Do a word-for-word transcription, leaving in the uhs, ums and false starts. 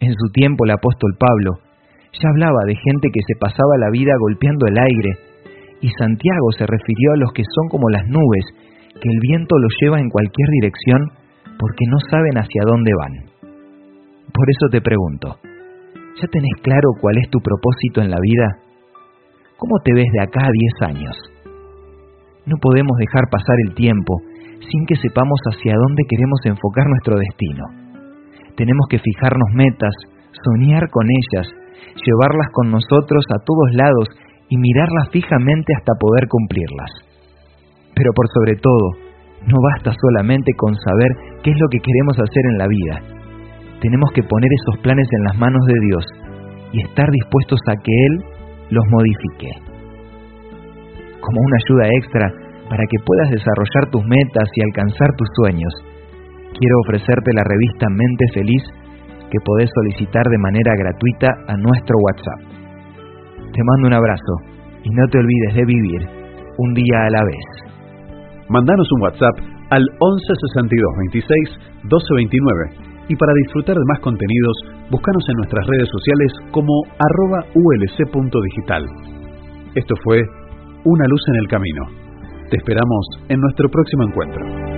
En su tiempo el apóstol Pablo ya hablaba de gente que se pasaba la vida golpeando el aire, y Santiago se refirió a los que son como las nubes, que el viento los lleva en cualquier dirección porque no saben hacia dónde van. Por eso te pregunto, ¿ya tenés claro cuál es tu propósito en la vida? ¿Cómo te ves de acá a diez años? No podemos dejar pasar el tiempo sin que sepamos hacia dónde queremos enfocar nuestro destino. Tenemos que fijarnos metas, soñar con ellas, llevarlas con nosotros a todos lados y mirarlas fijamente hasta poder cumplirlas. Pero por sobre todo, no basta solamente con saber qué es lo que queremos hacer en la vida. Tenemos que poner esos planes en las manos de Dios y estar dispuestos a que Él los modifique. Como una ayuda extra para que puedas desarrollar tus metas y alcanzar tus sueños, quiero ofrecerte la revista Mente Feliz que podés solicitar de manera gratuita a nuestro WhatsApp. Te mando un abrazo y no te olvides de vivir un día a la vez. Mandanos un WhatsApp al once sesenta y dos veintiséis doce veintinueve y para disfrutar de más contenidos, búscanos en nuestras redes sociales como arroba ulc.digital. Esto fue Una luz en el camino. Te esperamos en nuestro próximo encuentro.